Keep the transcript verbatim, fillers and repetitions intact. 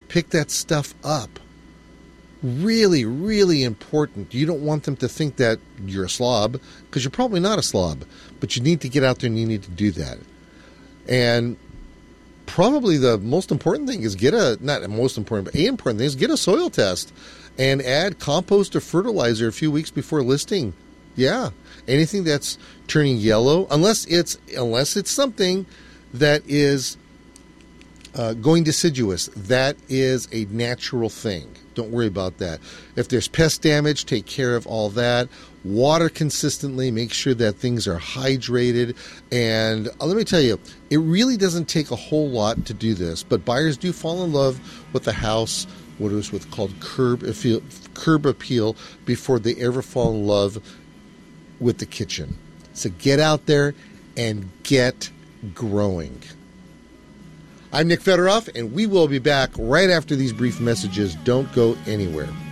Pick that stuff up. Really, really important. You don't want them to think that you're a slob, because you're probably not a slob, but you need to get out there and you need to do that. And probably the most important thing is get a, not the most important, but a important thing is get a soil test and add compost or fertilizer a few weeks before listing. Yeah. Anything that's turning yellow, unless it's, unless it's something that is uh, going deciduous, that is a natural thing. Don't worry about that. If there's pest damage, take care of all that. Water consistently. Make sure that things are hydrated. And uh, let me tell you, it really doesn't take a whole lot to do this. But buyers do fall in love with the house, what is what's called curb appeal, curb appeal, before they ever fall in love with the kitchen. So get out there and get growing. I'm Nick Federoff, and we will be back right after these brief messages. Don't go anywhere.